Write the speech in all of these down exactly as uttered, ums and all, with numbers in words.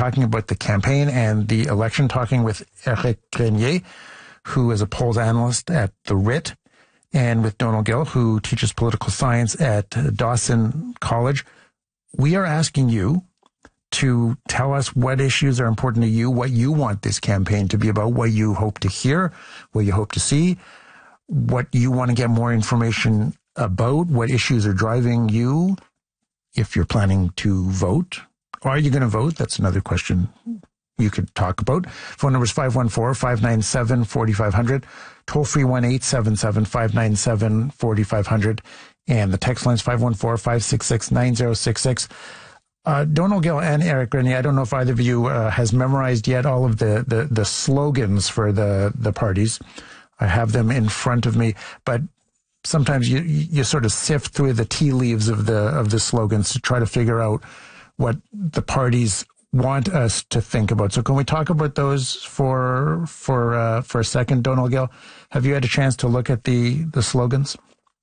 talking about the campaign and the election, talking with Eric Grenier, who is a polls analyst at the R I T, and with Donald Gill, who teaches political science at Dawson College. We are asking you to tell us what issues are important to you, what you want this campaign to be about, what you hope to hear, what you hope to see, what you want to get more information about, what issues are driving you, if you're planning to vote. Are you going to vote? That's another question you could talk about. Phone number is five one four, five nine seven, four five zero zero. Toll free one eight seven seven, five nine seven, four five zero zero. And the text line is five one four, five six six, nine zero six six. Uh, Donald Gill and Eric Grenier, I don't know if either of you uh, has memorized yet all of the, the, the slogans for the, the parties. I have them in front of me, but sometimes you, you sort of sift through the tea leaves of the, of the slogans to try to figure out what the parties want us to think about. So can we talk about those for, for, uh, for a second? Donald Gill, have you had a chance to look at the, the slogans?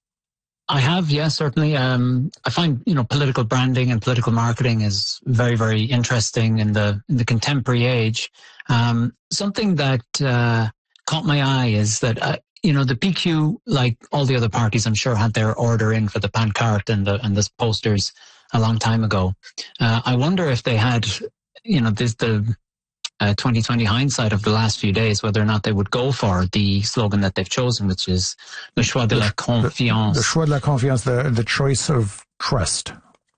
I have, yes, certainly. Um, I find, you know, political branding and political marketing is very, very interesting in the in the contemporary age. Um, something that uh, caught my eye is that, uh, you know, the P Q, like all the other parties, I'm sure, had their order in for the pancart and the and the posters a long time ago. Uh, I wonder if they had, you know, this the Uh, twenty twenty hindsight of the last few days, whether or not they would go for the slogan that they've chosen, which is le choix de la confiance. The, the choix de la confiance, the, the choice of trust.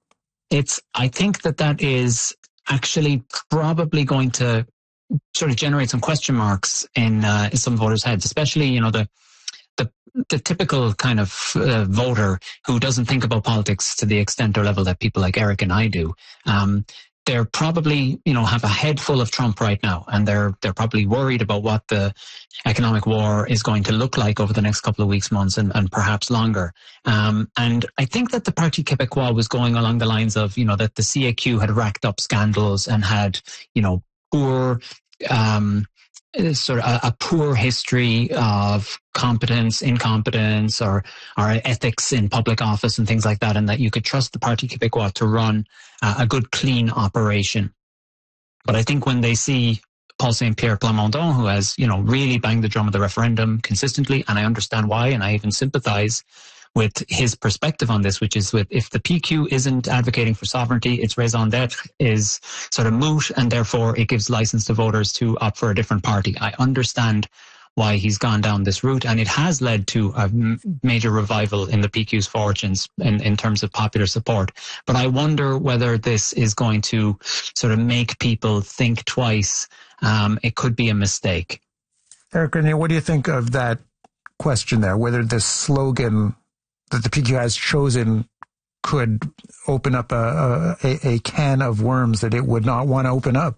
It's, I think that that is actually probably going to sort of generate some question marks in, uh, in some voters' heads, especially, you know, the, the, the typical kind of uh, voter who doesn't think about politics to the extent or level that people like Eric and I do. Um, They're probably, you know, have a head full of Trump right now, and they're they're probably worried about what the economic war is going to look like over the next couple of weeks, months, and, and perhaps longer. Um, and I think that the Parti Québécois was going along the lines of, you know, that the C A Q had racked up scandals and had, you know, poor, um, sort of a, a poor history of competence, incompetence, or or ethics in public office and things like that, and that you could trust the Parti Québécois to run uh, a good, clean operation. But I think when they see Paul Saint Pierre Plamondon, who has, you know, really banged the drum of the referendum consistently, and I understand why, and I even sympathize with his perspective on this, which is with if the P Q isn't advocating for sovereignty, its raison d'etre is sort of moot, and therefore it gives license to voters to opt for a different party. I understand why he's gone down this route, and it has led to a major revival in the P Q's fortunes in, in terms of popular support. But I wonder whether this is going to sort of make people think twice. Um, it could be a mistake. Eric Grenier, what do you think of that question there, whether this slogan that the P Q has chosen could open up a, a, a can of worms that it would not want to open up?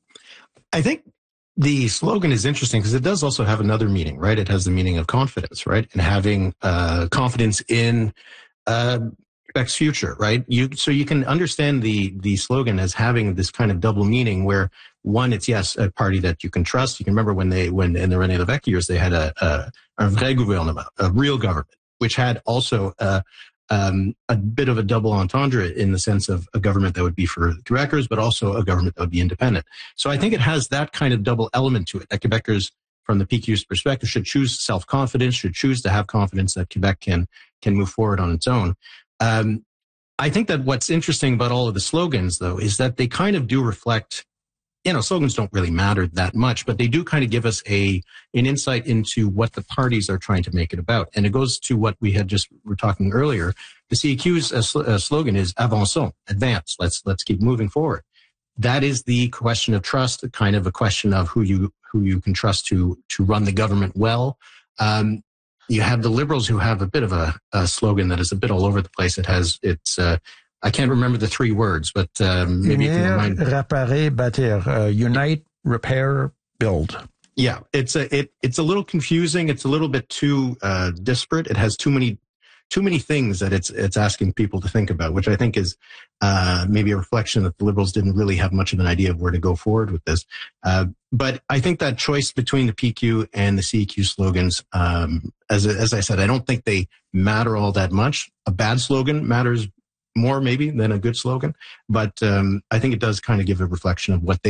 I think the slogan is interesting because it does also have another meaning, right? It has the meaning of confidence, right? And having uh, confidence in uh, Quebec's future, right? You so you can understand the the slogan as having this kind of double meaning where one, it's yes, a party that you can trust. You can remember when they when in the René Lévesque years they had a, a, a vrai gouvernement, a real government, which had also a, um, a bit of a double entendre in the sense of a government that would be for Quebecers, but also a government that would be independent. So I think it has that kind of double element to it, that Quebecers, from the P Q's perspective, should choose self-confidence, should choose to have confidence that Quebec can can move forward on its own. Um, I think that what's interesting about all of the slogans, though, is that they kind of do reflect, you know, slogans don't really matter that much, but they do kind of give us a an insight into what the parties are trying to make it about. And it goes to what we had just were talking earlier. The C A Q's uh, sl- uh, slogan is "Avançons," advance. Let's let's keep moving forward. That is the question of trust, kind of a question of who you who you can trust to to run the government well. Um, you have the Liberals who have a bit of a, a slogan that is a bit all over the place. It has it's. Uh, I can't remember the three words, but um, maybe you can remind me. Réparer, bâtir, uh, unite, repair, build. Yeah, it's a it it's a little confusing. It's a little bit too uh, disparate. It has too many too many things that it's it's asking people to think about, which I think is uh, maybe a reflection that the Liberals didn't really have much of an idea of where to go forward with this. Uh, but I think that choice between the P Q and the C A Q slogans, um, as as I said, I don't think they matter all that much. A bad slogan matters more maybe than a good slogan, but um, I think it does kind of give a reflection of what they